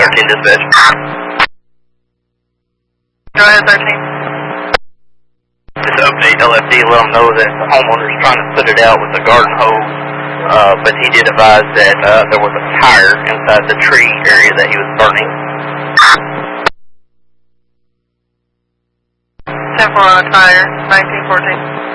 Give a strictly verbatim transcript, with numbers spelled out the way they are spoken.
thirteen dispatch. Go ahead, thirteen. Just update L F D, let them know that the homeowner is trying to put it out with a garden hose, uh, but he did advise that uh, there was a tire inside the tree area that he was burning. ten four on a tire, nineteen fourteen.